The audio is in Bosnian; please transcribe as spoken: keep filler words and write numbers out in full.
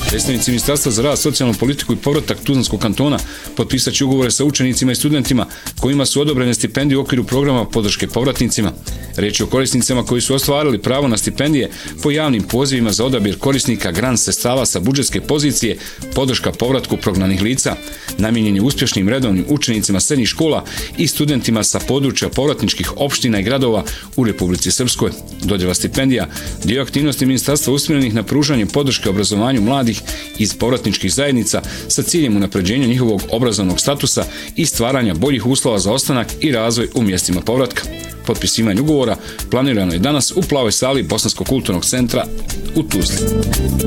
Predstavnici Ministarstva za rad, socijalnu politiku i povratak Tuzlanskog kantona potpisat će ugovore sa učenicima i studentima kojima su odobrene stipendije u okviru programa podrške povratnicima. Riječ je o korisnicima koji su ostvarili pravo na stipendije po javnim pozivima za odabir korisnika grant sredstava sa budžetske pozicije podrška povratku prognanih lica. Namijenjen je uspješnim redovnim učenicima srednjih škola i studentima sa područja povratničkih opština i gradova u Republici Srpskoj. Dodjela stipendija dio aktivnosti ministarstva usmjerenih na pružanje podrške obrazovanju mladih iz povratničkih zajednica sa ciljem unapređenja njihovog obrazovnog statusa i stvaranja boljih uslova za ostanak i razvoj u mjestima povratka. Potpisivanje ugovora planirano je danas u plavoj sali Bosanskog kulturnog centra u Tuzli.